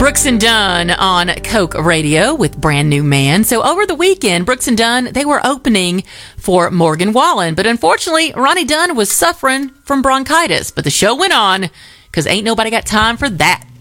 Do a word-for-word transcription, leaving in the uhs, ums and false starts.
Brooks and Dunn on Coke Radio with Brand New Man. So over the weekend, Brooks and Dunn, they were opening for Morgan Wallen. But unfortunately, Ronnie Dunn was suffering from bronchitis. But the show went on because ain't nobody got time for that.